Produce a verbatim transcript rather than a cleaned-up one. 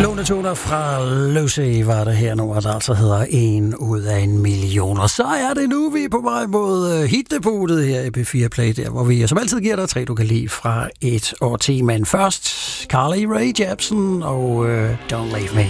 Låne toner fra Lucy var det her nummer, der altså hedder en ud af en million. Og så er det nu, vi er på vej mod hitdepotet her i P fire Play, der hvor vi som altid giver dig tre, du kan lide fra et årti. Men først Carly Rae Jepsen og uh, Don't Leave Me.